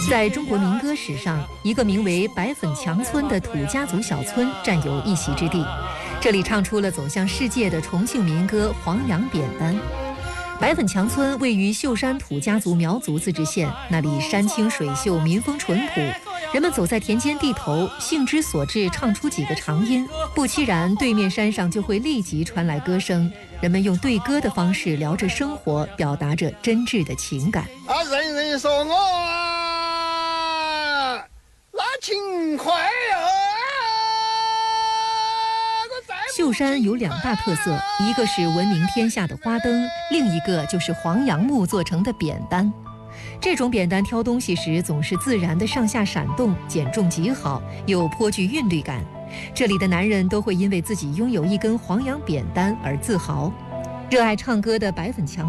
在中国民歌史上，一个名为白粉墙村的土家族小村占有一席之地。这里唱出了走向世界的重庆民歌《黄杨扁担》。白粉墙村位于秀山土家族苗族自治县，那里山清水秀，民风淳朴。人们走在田间地头，兴之所至，唱出几个长音，不期然对面山上就会立即传来歌声。人们用对歌的方式聊着生活，表达着真挚的情感。 人人说我那勤快秀山有2大特色，一个是闻名天下的花灯，另一个就是黄杨木做成的扁担。这种扁担挑东西时总是自然的上下闪动，减重极好，又颇具韵律感。这里的男人都会因为自己拥有一根黄杨扁担而自豪。热爱唱歌的白粉墙